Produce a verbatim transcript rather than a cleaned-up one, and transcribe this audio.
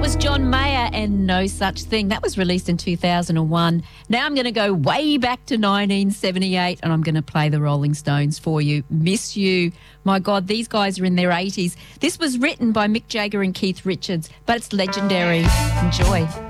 was John Mayer and No Such Thing. That was released in two thousand one. Now I'm going to go way back to nineteen seventy-eight and I'm going to play the Rolling Stones for you. Miss You. My God, these guys are in their eighties. This was written by Mick Jagger and Keith Richards, but it's legendary. Enjoy.